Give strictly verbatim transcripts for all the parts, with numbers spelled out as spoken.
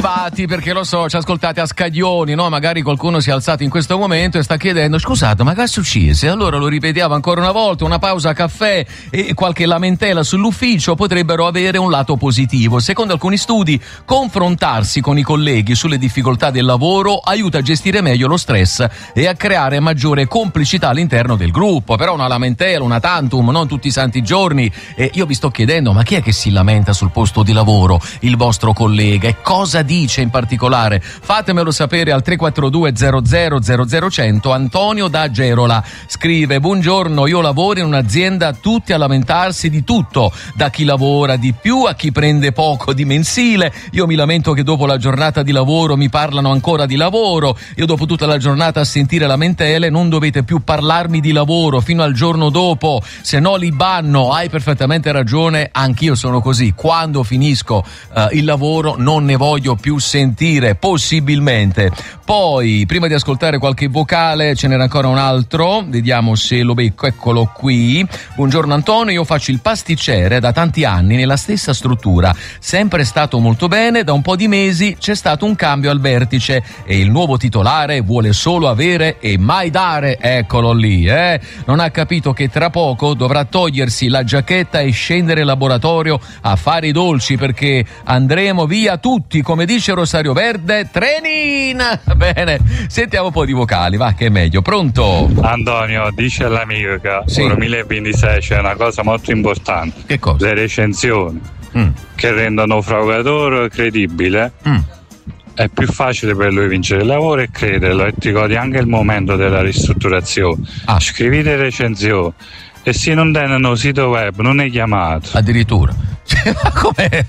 arrivati, perché lo so, ci ascoltate a scaglioni, no? Magari qualcuno si è alzato in questo momento e sta chiedendo: scusate, ma che è successo? Allora lo ripetiamo ancora una volta: una pausa caffè e qualche lamentela sull'ufficio potrebbero avere un lato positivo. Secondo alcuni studi, confrontarsi con i colleghi sulle difficoltà del lavoro aiuta a gestire meglio lo stress e a creare maggiore complicità all'interno del gruppo. Però una lamentela, una tantum, non tutti i santi giorni. E io vi sto chiedendo: ma chi è che si lamenta sul posto di lavoro? Il vostro collega? E cosa dice in particolare? Fatemelo sapere al tre quattro due zero zero zero zero cento. Antonio da Gerola scrive: buongiorno, io lavoro in un'azienda, tutti a lamentarsi di tutto, da chi lavora di più a chi prende poco di mensile. Io mi lamento che dopo la giornata di lavoro mi parlano ancora di lavoro. Io dopo tutta la giornata a sentire lamentele, non dovete più parlarmi di lavoro fino al giorno dopo, se no li banno. Hai perfettamente ragione, anch'io sono così. Quando finisco uh, il lavoro non ne voglio più sentire, possibilmente. Poi, prima di ascoltare qualche vocale, ce n'era ancora un altro, vediamo se lo becco, eccolo qui. Buongiorno Antonio, io faccio il pasticcere da tanti anni nella stessa struttura, sempre stato molto bene. Da un po' di mesi c'è stato un cambio al vertice e il nuovo titolare vuole solo avere e mai dare. Eccolo lì, eh? Non ha capito che tra poco dovrà togliersi la giacchetta e scendere in laboratorio a fare i dolci, perché andremo via tutti, come dice Rosario Verde, trenin. Bene, sentiamo un po' di vocali, va, che è meglio. Pronto? Antonio, dice l'amico che sì. nel duemilaventisei c'è una cosa molto importante. Che cosa? Le recensioni mm. che rendono un fraudatore credibile. Mm. È più facile per lui vincere il lavoro e crederlo, e ti godi anche il momento della ristrutturazione. Ah. Scrivete recensioni e se non tengono sito web non è chiamato. Addirittura. Ma com'è?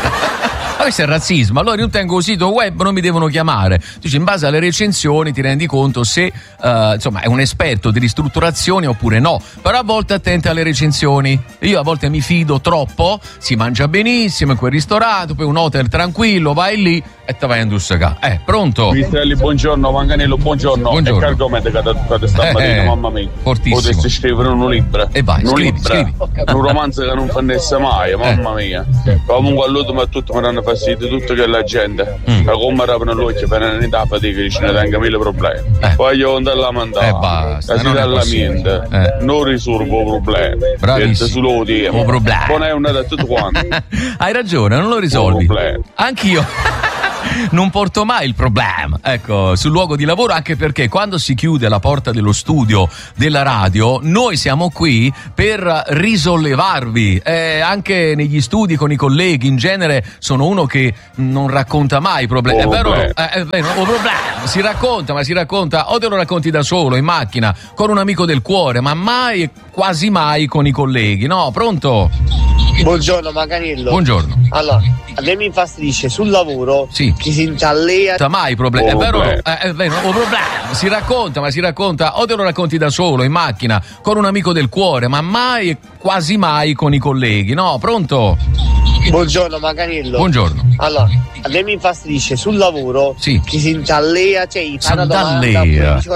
Ma questo è razzismo. Allora io tengo un sito web, non mi devono chiamare. Tu dici, in base alle recensioni ti rendi conto se uh, insomma è un esperto di ristrutturazione oppure no. Però a volte attenti alle recensioni. Io a volte mi fido troppo, si mangia benissimo in quel ristorante, poi un hotel tranquillo, vai lì e te vai a indussacare. Eh, pronto? Mistrelli, buongiorno, Manganello, buongiorno. Buongiorno. E cargomete che da stamattina, eh, mamma mia. Fortissimo. Potessi scrivere un libro. E vai, un scrivi, libro, scrivi. un romanzo che non finisse mai, mamma eh. mia. Comunque all'ultimo a tutti mi danno fastidio tutto che la gente. Mm. Ma come rapano l'occhio per non da fatica, ci ne tenga mille problemi. Eh. Voglio andare a mandare. Eh, basta, La non è dalla possibile. mente. Eh. Non risolvo problemi. Bravissimo. Solo tempo. Un problema. Non è una da tutto quanto. Hai ragione, non lo risolvi. Anch'io. Non porto mai il problema, ecco, sul luogo di lavoro, anche perché quando si chiude la porta dello studio della radio, noi siamo qui per risollevarvi. Eh, anche negli studi con i colleghi, in genere, sono uno che non racconta mai i problemi. Oh, è vero, beh. eh, è vero, oh, problema. Si racconta, ma si racconta o te lo racconti da solo, in macchina, con un amico del cuore, ma mai, quasi mai con i colleghi. No, pronto? Buongiorno Manganello. Buongiorno. Allora, a me mi infastidisce sul lavoro sì. chi si intallea. Mai problemi. Oh, è vero, beh. è vero, oh, problema. Si racconta, ma si racconta o te lo racconti da solo, in macchina, con un amico del cuore, ma mai, quasi mai con i colleghi. No, pronto? Buongiorno Manganello. Buongiorno. Allora, a me mi infastidisce sul lavoro sì. chi si intallea, cioè gli fa una domanda, Santallea. oppure dice